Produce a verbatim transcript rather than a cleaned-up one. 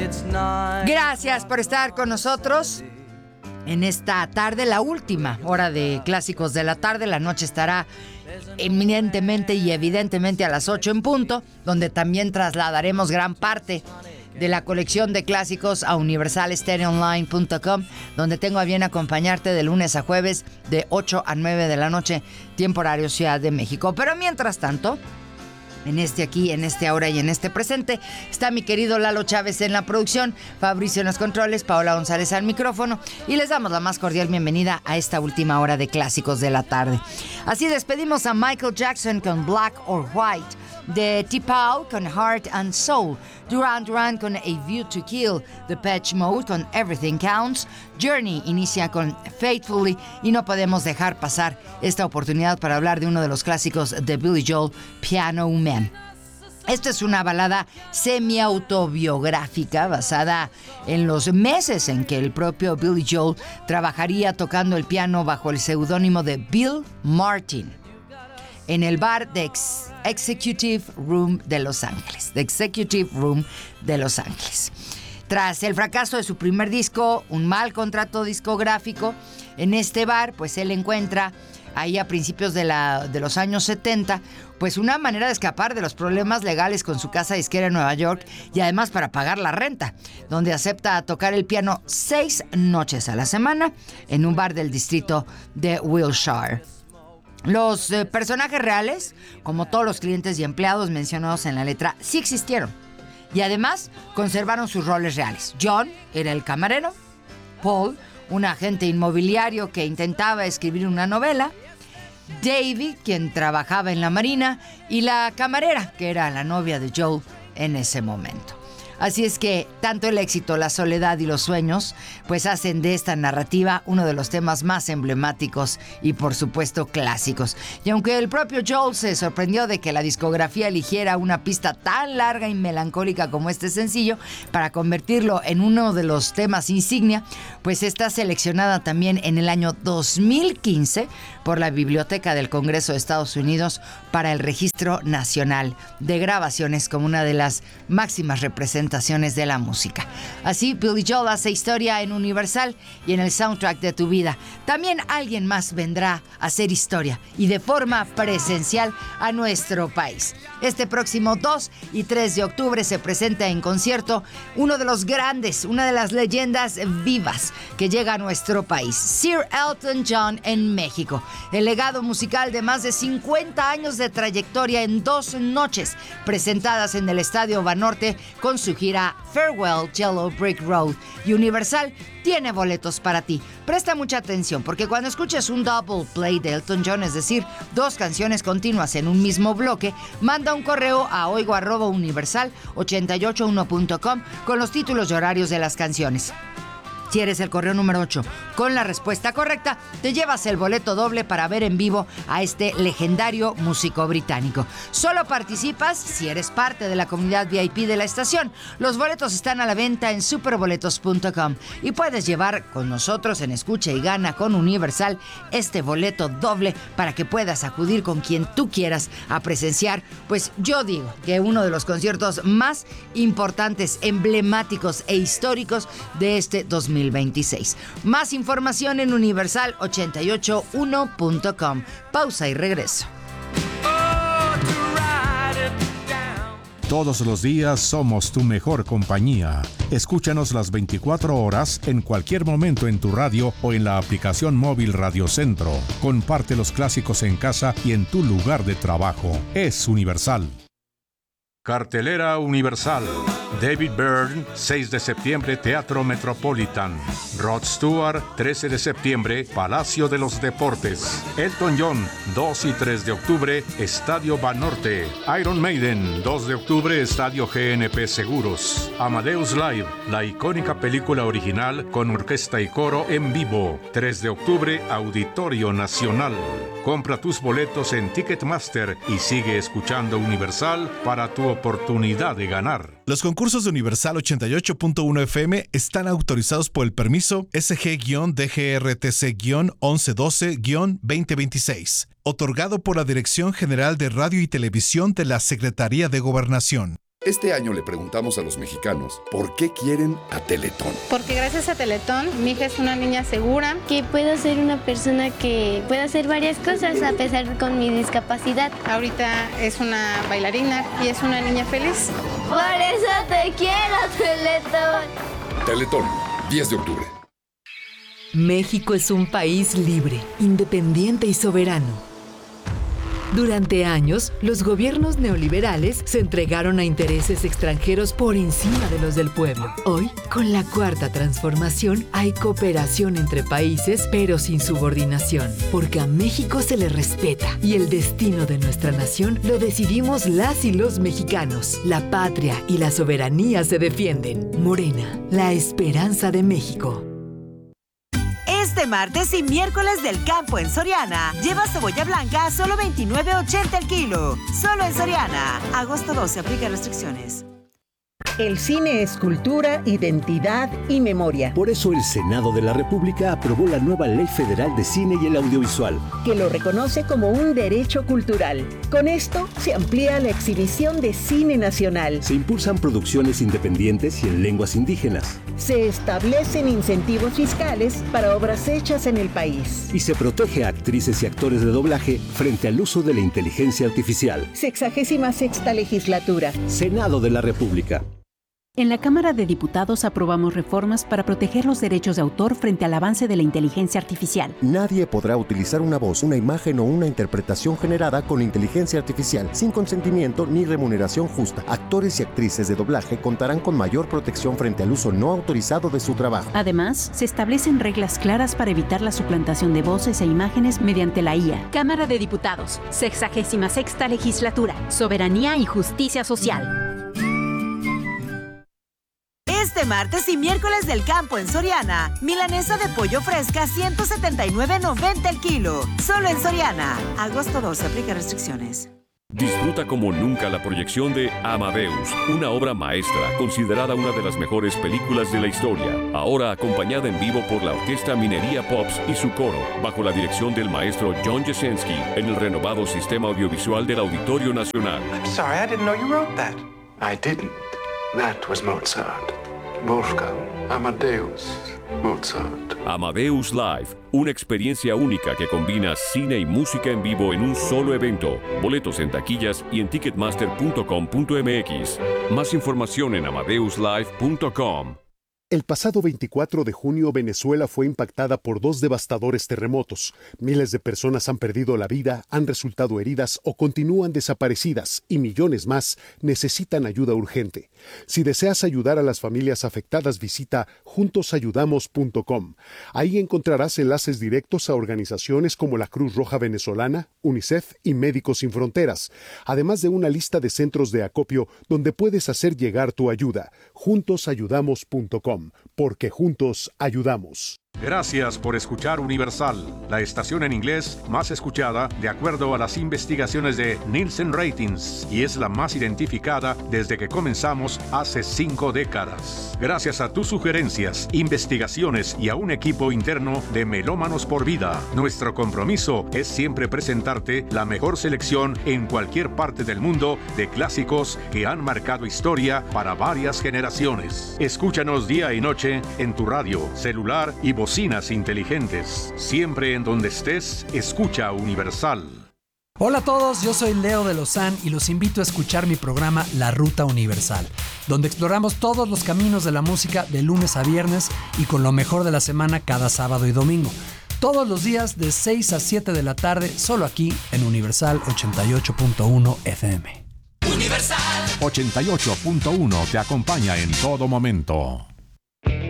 Gracias por estar con nosotros en esta tarde, la última hora de Clásicos de la Tarde. La noche estará eminentemente y evidentemente a las ocho en punto, donde también trasladaremos gran parte de la colección de clásicos a universal stereo online punto com, donde tengo a bien acompañarte de lunes a jueves de ocho a nueve de la noche, tiempo horario Ciudad de México. Pero mientras tanto, en este aquí, en este ahora y en este presente, está mi querido Lalo Chávez en la producción, Fabricio en los controles, Paola González al micrófono, y les damos la más cordial bienvenida a esta última hora de Clásicos de la Tarde. Así despedimos a Michael Jackson con Black or White, de T-Paul con Heart and Soul, Duran Duran con A View to Kill, Depeche Mode con Everything Counts, Journey inicia con Faithfully, y no podemos dejar pasar esta oportunidad para hablar de uno de los clásicos de Billy Joel, Piano Man. Esta es una balada semi-autobiográfica basada en los meses en que el propio Billy Joel trabajaría tocando el piano bajo el seudónimo de Bill Martin en el bar de Ex- Executive Room de Los Ángeles, The Executive Room de Los Ángeles. Tras el fracaso de su primer disco, un mal contrato discográfico en este bar, pues él encuentra ahí a principios de, la, de los años setenta, pues una manera de escapar de los problemas legales con su casa disquera en Nueva York, y además para pagar la renta, donde acepta tocar el piano seis noches a la semana en un bar del distrito de Wilshire. Los eh, personajes reales, como todos los clientes y empleados mencionados en la letra, sí existieron, y además conservaron sus roles reales. John era el camarero, Paul, un agente inmobiliario que intentaba escribir una novela, David, quien trabajaba en la marina, y la camarera, que era la novia de Joel en ese momento. Así es que tanto el éxito, la soledad y los sueños pues hacen de esta narrativa uno de los temas más emblemáticos y por supuesto clásicos. Y aunque el propio Joel se sorprendió de que la discografía eligiera una pista tan larga y melancólica como este sencillo para convertirlo en uno de los temas insignia, pues está seleccionada también en el año dos mil quince por la Biblioteca del Congreso de Estados Unidos para el Registro Nacional de Grabaciones como una de las máximas representaciones de la música. Así, Billy Joel hace historia en Universal y en el soundtrack de tu vida. También alguien más vendrá a hacer historia y de forma presencial a nuestro país. Este próximo dos y tres de octubre se presenta en concierto uno de los grandes, una de las leyendas vivas que llega a nuestro país, Sir Elton John en México. El legado musical de más de cincuenta años de trayectoria en dos noches presentadas en el Estadio Banorte con su gira Farewell Yellow Brick Road. Y Universal tiene boletos para ti. Presta mucha atención, porque cuando escuches un double play de Elton John, es decir, dos canciones continuas en un mismo bloque, manda un correo a oigo arroba universal ochenta y ocho uno punto com con los títulos y horarios de las canciones. Si eres el correo número ocho con la respuesta correcta, te llevas el boleto doble para ver en vivo a este legendario músico británico. Solo participas si eres parte de la comunidad V I P de la estación. Los boletos están a la venta en superboletos punto com y puedes llevar con nosotros en Escucha y Gana con Universal este boleto doble para que puedas acudir con quien tú quieras a presenciar, pues yo digo que uno de los conciertos más importantes, emblemáticos e históricos de este dos mil veintiséis. Más información en universal ochenta y ocho uno punto com. Pausa y regreso. Todos los días somos tu mejor compañía. Escúchanos las veinticuatro horas en cualquier momento en tu radio o en la aplicación móvil Radio Centro. Comparte los clásicos en casa y en tu lugar de trabajo. Es Universal. Cartelera Universal. David Byrne, seis de septiembre, Teatro Metropolitan. Rod Stewart, trece de septiembre, Palacio de los Deportes. Elton John, dos y tres de octubre, Estadio Banorte. Iron Maiden, dos de octubre, Estadio G N P Seguros. Amadeus Live, la icónica película original con orquesta y coro en vivo. tres de octubre, Auditorio Nacional. Compra tus boletos en Ticketmaster y sigue escuchando Universal para tu oportunidad de ganar. Los concursos de Universal ochenta y ocho punto uno F M están autorizados por el permiso S G D G R T C once doce veinte veintiséis, otorgado por la Dirección General de Radio y Televisión de la Secretaría de Gobernación. Este año le preguntamos a los mexicanos por qué quieren a Teletón. Porque gracias a Teletón, mi hija es una niña segura. Que puedo ser una persona que puede hacer varias cosas a pesar con mi discapacidad. Ahorita es una bailarina y es una niña feliz. Por eso te quiero, Teletón. Teletón, diez de octubre. México es un país libre, independiente y soberano. Durante años, los gobiernos neoliberales se entregaron a intereses extranjeros por encima de los del pueblo. Hoy, con la Cuarta Transformación, hay cooperación entre países, pero sin subordinación, porque a México se le respeta y el destino de nuestra nación lo decidimos las y los mexicanos. La patria y la soberanía se defienden. Morena, la esperanza de México. Este martes y miércoles del campo en Soriana. Lleva cebolla blanca a solo veintinueve ochenta el kilo. Solo en Soriana. Agosto doce, aplica restricciones. El cine es cultura, identidad y memoria. Por eso el Senado de la República aprobó la nueva Ley Federal de Cine y el Audiovisual, que lo reconoce como un derecho cultural. Con esto se amplía la exhibición de cine nacional. Se impulsan producciones independientes y en lenguas indígenas. Se establecen incentivos fiscales para obras hechas en el país. Y se protege a actrices y actores de doblaje frente al uso de la inteligencia artificial. Sexagésima sexta legislatura. Senado de la República. En la Cámara de Diputados aprobamos reformas para proteger los derechos de autor frente al avance de la inteligencia artificial. Nadie podrá utilizar una voz, una imagen o una interpretación generada con inteligencia artificial sin consentimiento ni remuneración justa. Actores y actrices de doblaje contarán con mayor protección frente al uso no autorizado de su trabajo. Además, se establecen reglas claras para evitar la suplantación de voces e imágenes mediante la I A. Cámara de Diputados, sexagésima sexta legislatura, soberanía y justicia social. Este martes y miércoles del campo en Soriana. Milanesa de pollo fresca, ciento setenta y nueve noventa el kilo. Solo en Soriana. Agosto doce, aplica restricciones. Disfruta como nunca la proyección de Amadeus, una obra maestra considerada una de las mejores películas de la historia. Ahora acompañada en vivo por la Orquesta Minería Pops y su coro, bajo la dirección del maestro John Jasenski, en el renovado sistema audiovisual del Auditorio Nacional. I'm sorry, I didn't know you wrote that. I didn't. That was Mozart. Wolfgang Amadeus Mozart. Amadeus Live, una experiencia única que combina cine y música en vivo en un solo evento. Boletos en taquillas y en ticketmaster punto com punto m x. Más información en amadeus live punto com. El pasado veinticuatro de junio, Venezuela fue impactada por dos devastadores terremotos. Miles de personas han perdido la vida, han resultado heridas o continúan desaparecidas y millones más necesitan ayuda urgente. Si deseas ayudar a las familias afectadas, visita juntos ayudamos punto com. Ahí encontrarás enlaces directos a organizaciones como la Cruz Roja Venezolana, UNICEF y Médicos Sin Fronteras, además de una lista de centros de acopio donde puedes hacer llegar tu ayuda. juntos ayudamos punto com. Porque juntos ayudamos. Gracias por escuchar Universal, la estación en inglés más escuchada de acuerdo a las investigaciones de Nielsen Ratings y es la más identificada desde que comenzamos hace cinco décadas. Gracias a tus sugerencias, investigaciones y a un equipo interno de Melómanos por Vida, nuestro compromiso es siempre presentarte la mejor selección en cualquier parte del mundo de clásicos que han marcado historia para varias generaciones. Escúchanos día y noche en tu radio, celular y bocinas inteligentes. Siempre en donde estés, escucha Universal. Hola a todos, yo soy Leo de Lozán y los invito a escuchar mi programa La Ruta Universal, donde exploramos todos los caminos de la música de lunes a viernes y con lo mejor de la semana cada sábado y domingo. Todos los días de seis a siete de la tarde, solo aquí en Universal ochenta y ocho punto uno F M. Universal ochenta y ocho punto uno te acompaña en todo momento.